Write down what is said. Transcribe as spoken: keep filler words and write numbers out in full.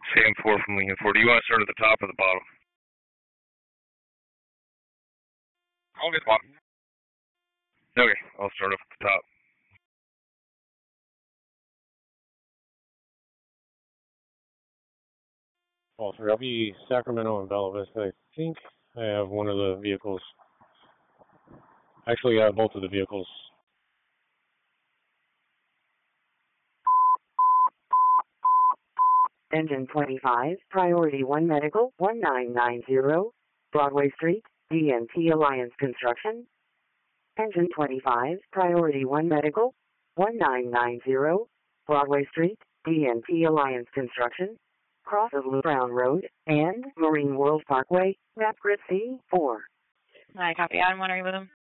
Sam four from Lincoln four. Do you want to start at the top or the bottom? I'll get the bottom. Okay, I'll start off at the top. All three. I'll be Sacramento and Bella Vista. I think I have one of the vehicles. Actually, I have both of the vehicles. Engine twenty-five, Priority one Medical, one nine nine zero, Broadway Street, D N T Alliance Construction. Engine twenty-five, Priority one Medical, one nine nine zero, Broadway Street, D N T Alliance Construction. Cross of Lou Brown Road and Marine World Parkway, map grid C four. I copy. I'm wondering with him.